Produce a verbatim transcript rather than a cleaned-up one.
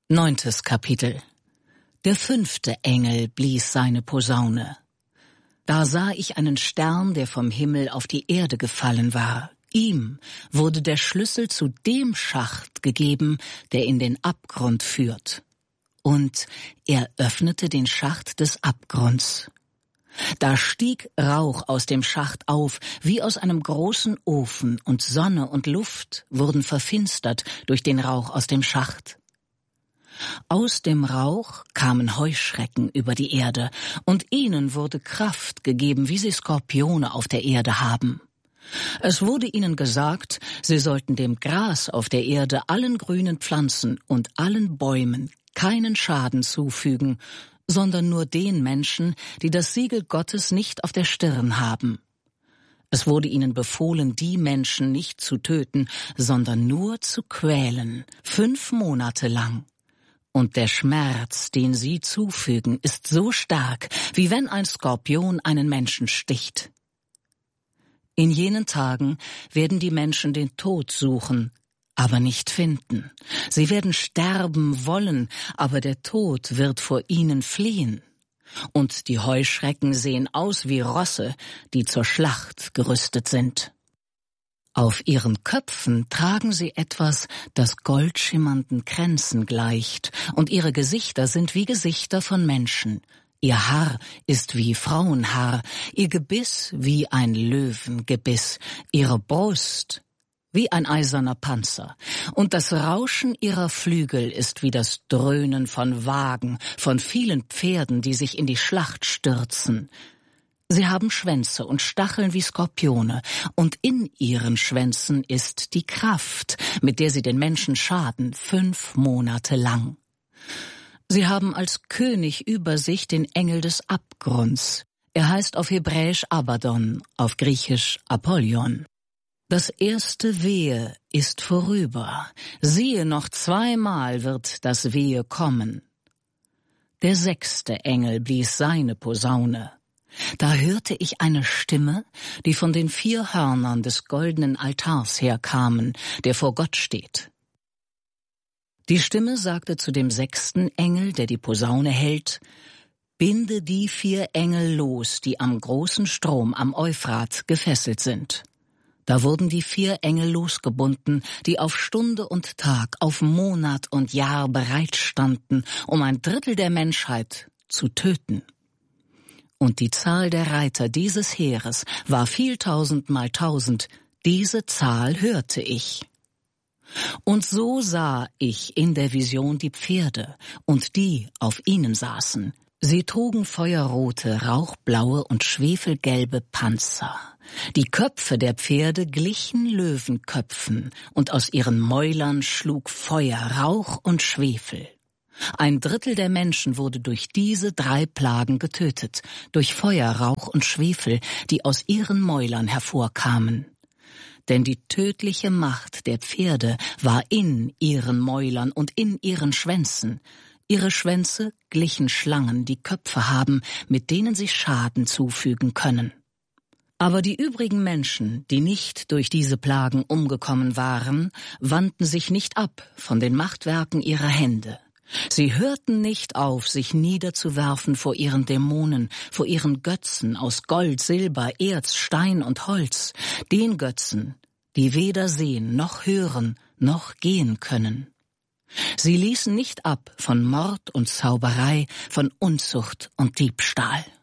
Neuntes Kapitel. Der fünfte Engel blies seine Posaune. Da sah ich einen Stern, der vom Himmel auf die Erde gefallen war. Ihm wurde der Schlüssel zu dem Schacht gegeben, der in den Abgrund führt. Und er öffnete den Schacht des Abgrunds. Da stieg Rauch aus dem Schacht auf, wie aus einem großen Ofen, und Sonne und Luft wurden verfinstert durch den Rauch aus dem Schacht. Aus dem Rauch kamen Heuschrecken über die Erde, und ihnen wurde Kraft gegeben, wie sie Skorpione auf der Erde haben. Es wurde ihnen gesagt, sie sollten dem Gras auf der Erde, allen grünen Pflanzen und allen Bäumen keinen Schaden zufügen, sondern nur den Menschen, die das Siegel Gottes nicht auf der Stirn haben. Es wurde ihnen befohlen, die Menschen nicht zu töten, sondern nur zu quälen, fünf Monate lang. Und der Schmerz, den sie zufügen, ist so stark, wie wenn ein Skorpion einen Menschen sticht. In jenen Tagen werden die Menschen den Tod suchen, aber nicht finden. Sie werden sterben wollen, aber der Tod wird vor ihnen fliehen. Und die Heuschrecken sehen aus wie Rosse, die zur Schlacht gerüstet sind. Auf ihren Köpfen tragen sie etwas, das goldschimmernden Kränzen gleicht, und ihre Gesichter sind wie Gesichter von Menschen. Ihr Haar ist wie Frauenhaar, ihr Gebiss wie ein Löwengebiss, ihre Brust wie ein eiserner Panzer, und das Rauschen ihrer Flügel ist wie das Dröhnen von Wagen, von vielen Pferden, die sich in die Schlacht stürzen. Sie haben Schwänze und Stacheln wie Skorpione, und in ihren Schwänzen ist die Kraft, mit der sie den Menschen schaden, fünf Monate lang. Sie haben als König über sich den Engel des Abgrunds. Er heißt auf Hebräisch Abaddon, auf Griechisch Apollyon. Das erste Wehe ist vorüber. Siehe, noch zweimal wird das Wehe kommen. Der sechste Engel blies seine Posaune. Da hörte ich eine Stimme, die von den vier Hörnern des goldenen Altars herkamen, der vor Gott steht. Die Stimme sagte zu dem sechsten Engel, der die Posaune hält: Binde die vier Engel los, die am großen Strom am Euphrat gefesselt sind. Da wurden die vier Engel losgebunden, die auf Stunde und Tag, auf Monat und Jahr bereit standen, um ein Drittel der Menschheit zu töten. Und die Zahl der Reiter dieses Heeres war viel tausend mal tausend, diese Zahl hörte ich. Und so sah ich in der Vision die Pferde und die auf ihnen saßen. Sie trugen feuerrote, rauchblaue und schwefelgelbe Panzer. Die Köpfe der Pferde glichen Löwenköpfen, und aus ihren Mäulern schlug Feuer, Rauch und Schwefel. Ein Drittel der Menschen wurde durch diese drei Plagen getötet, durch Feuer, Rauch und Schwefel, die aus ihren Mäulern hervorkamen. Denn die tödliche Macht der Pferde war in ihren Mäulern und in ihren Schwänzen. Ihre Schwänze glichen Schlangen, die Köpfe haben, mit denen sie Schaden zufügen können. Aber die übrigen Menschen, die nicht durch diese Plagen umgekommen waren, wandten sich nicht ab von den Machtwerken ihrer Hände. Sie hörten nicht auf, sich niederzuwerfen vor ihren Dämonen, vor ihren Götzen aus Gold, Silber, Erz, Stein und Holz, den Götzen, die weder sehen noch hören noch gehen können. Sie ließen nicht ab von Mord und Zauberei, von Unzucht und Diebstahl.